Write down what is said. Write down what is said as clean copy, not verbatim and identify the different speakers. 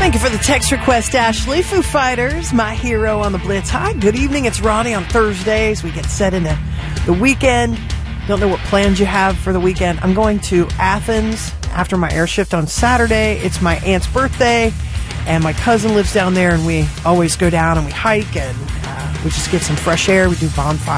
Speaker 1: Thank you for the text request, Ashley. Foo Fighters, My Hero on the Blitz. Hi, good evening. It's Ronnie on Thursdays. We get set into the weekend. Don't know what plans you have for the weekend. I'm going to Athens after my air shift on Saturday. It's my aunt's birthday, and my cousin lives down there, and we always go down and we hike, and we just get some fresh air. We do bonfires.